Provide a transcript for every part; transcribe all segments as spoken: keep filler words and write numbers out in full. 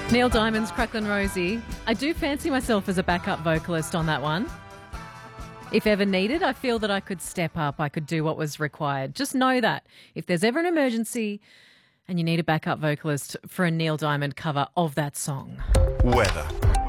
Neil Diamond's Cracklin' Rosie. I do fancy myself as a backup vocalist on that one. If ever needed, I feel that I could step up. I could do what was required. Just know that if there's ever an emergency and you need a backup vocalist for a Neil Diamond cover of that song. Weather.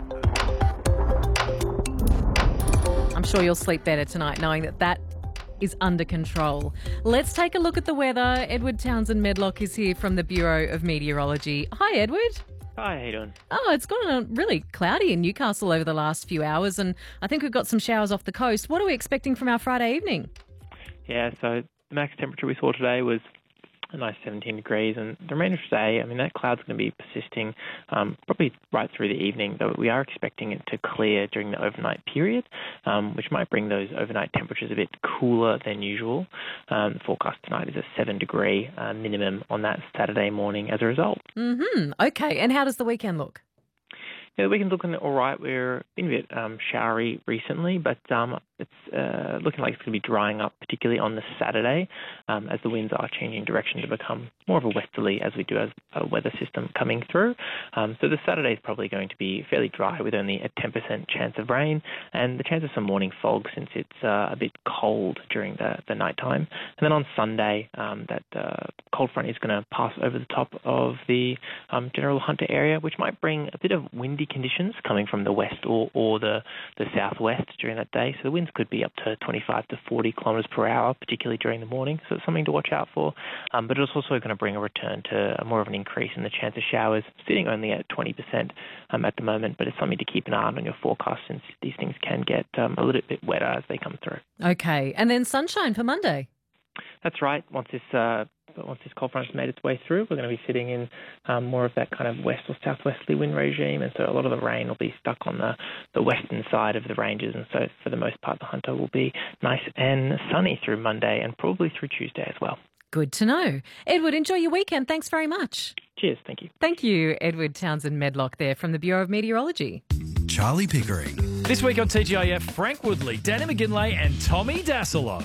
I'm sure you'll sleep better tonight knowing that that is under control. Let's take a look at the weather. Edward Townsend Medlock is here from the Bureau of Meteorology. Hi, Edward. Hi, how you doing? Oh, it's gotten really cloudy in Newcastle over the last few hours, and I think we've got some showers off the coast. What are we expecting from our Friday evening? Yeah, so the max temperature we saw today was a nice seventeen degrees, and the remainder of today, I mean, that cloud's going to be persisting um, probably right through the evening, though we are expecting it to clear during the overnight period, um, which might bring those overnight temperatures a bit cooler than usual. Um, the forecast tonight is a seven degree uh, minimum on that Saturday morning as a result. Mm-hmm. Okay, and how does the weekend look? Yeah, the weekend's looking all right. We're been a bit um, showery recently, but um, it's uh, looking like it's going to be drying up, particularly on the Saturday, um, as the winds are changing direction to become more of a westerly as we do as a weather system coming through. Um, so the Saturday is probably going to be fairly dry with only a ten percent chance of rain and the chance of some morning fog since it's uh, a bit cold during the, the night time. And then on Sunday, um, that uh, cold front is going to pass over the top of the um, General Hunter area, which might bring a bit of windy conditions coming from the west or, or the, the southwest during that day. So the winds could be up to twenty-five to forty kilometres per hour, particularly during the morning. So it's something to watch out for. Um, but it's also going to bring a return to more of an increase in the chance of showers, sitting only at twenty percent um, at the moment. But it's something to keep an eye on on your forecast since these things can get um, a little bit wetter as they come through. Okay, and then sunshine for Monday. That's right. Once this uh, once this cold front has made its way through, we're going to be sitting in um, more of that kind of west or southwesterly wind regime, and so a lot of the rain will be stuck on the, the western side of the ranges, and so for the most part the Hunter will be nice and sunny through Monday and probably through Tuesday as well. Good to know. Edward, enjoy your weekend. Thanks very much. Cheers. Thank you. Thank you, Edward Townsend Medlock there from the Bureau of Meteorology. Charlie Pickering. This week on T G I F, Frank Woodley, Danny McGinlay and Tommy Dasilo.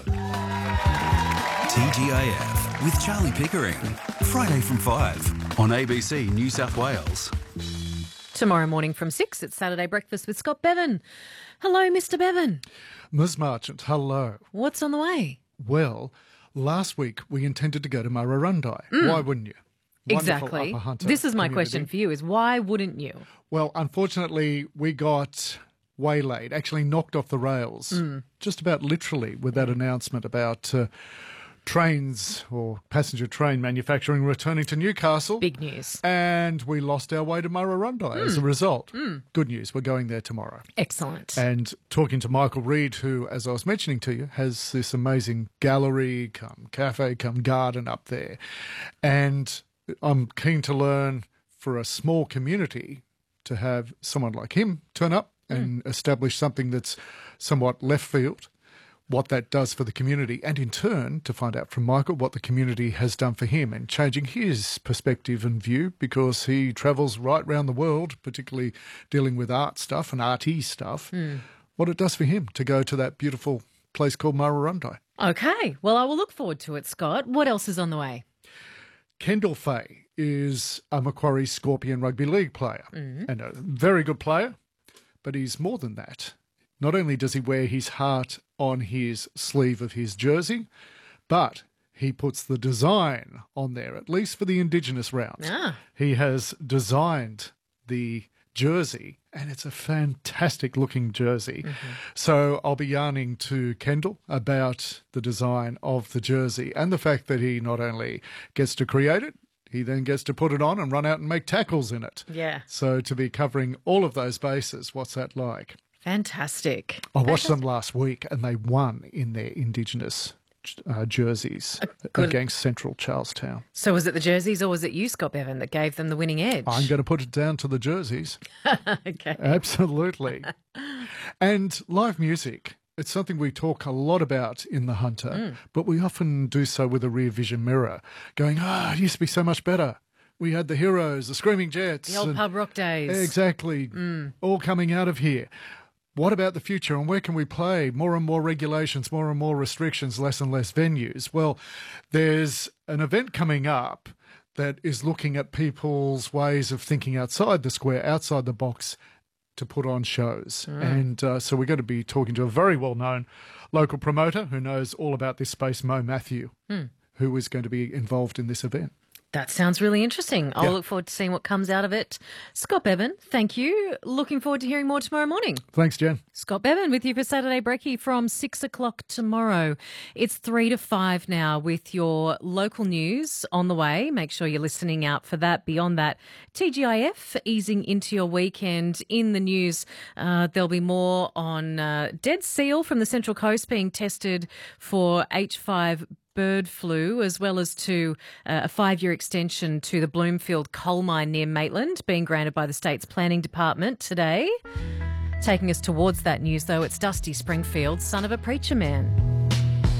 T G I F with Charlie Pickering. Friday from five on A B C New South Wales. Tomorrow morning from six, it's Saturday Breakfast with Scott Bevan. Hello, Mister Bevan. Miz Marchant, hello. What's on the way? Well, last week we intended to go to Murrurundi. Mm. Why wouldn't you? Wonderful Exactly. Upper Hunter This is my community. question for you, is why wouldn't you? Well, unfortunately, we got waylaid, actually knocked off the rails, mm. just about literally with that announcement about uh, trains or passenger train manufacturing returning to Newcastle. Big news. And we lost our way to Murrurundi mm. as a result. Mm. Good news, we're going there tomorrow. Excellent. And talking to Michael Reid, who, as I was mentioning to you, has this amazing gallery, come cafe, come garden up there. And I'm keen to learn for a small community to have someone like him turn up and mm. establish something that's somewhat left field, what that does for the community, and in turn to find out from Michael what the community has done for him and changing his perspective and view, because he travels right around the world, particularly dealing with art stuff and arty stuff, mm. what it does for him to go to that beautiful place called Murrurundi. Okay, well, I will look forward to it, Scott. What else is on the way? Kendall Fay is a Macquarie Scorpion Rugby League player mm. and a very good player, but he's more than that. Not only does he wear his heart on his sleeve of his jersey, but he puts the design on there, at least for the Indigenous round. Ah. He has designed the jersey, and it's a fantastic looking jersey. Mm-hmm. So I'll be yarning to Kendall about the design of the jersey and the fact that he not only gets to create it, he then gets to put it on and run out and make tackles in it. Yeah. So to be covering all of those bases, what's that like? Fantastic. I watched them last week and they won in their Indigenous uh, jerseys Good. against Central Charlestown. So was it the jerseys or was it you, Scott Bevan, that gave them the winning edge? I'm going to put it down to the jerseys. Okay. Absolutely. And live music. It's something we talk a lot about in The Hunter, mm. but we often do so with a rear vision mirror, going, oh, it used to be so much better. We had the Heroes, the Screaming Jets. The old and, pub rock days. Exactly. Mm. All coming out of here. What about the future and where can we play? More and more regulations, more and more restrictions, less and less venues. Well, there's an event coming up that is looking at people's ways of thinking outside the square, outside the box, to put on shows. Mm. And uh, so we're going to be talking to a very well-known local promoter who knows all about this space, Mo Matthew, mm. who is going to be involved in this event. That sounds really interesting. I'll yeah. look forward to seeing what comes out of it. Scott Bevan, thank you. Looking forward to hearing more tomorrow morning. Thanks, Jen. Scott Bevan with you for Saturday Brekkie from six o'clock tomorrow. It's three to five now with your local news on the way. Make sure you're listening out for that. Beyond that, T G I F easing into your weekend. In the news, uh, there'll be more on uh, dead seal from the Central Coast being tested for H five bird flu, as well as to uh, a five-year extension to the Bloomfield coal mine near Maitland being granted by the state's planning department today. Taking us towards that news, though, it's Dusty Springfield, son of a preacher man.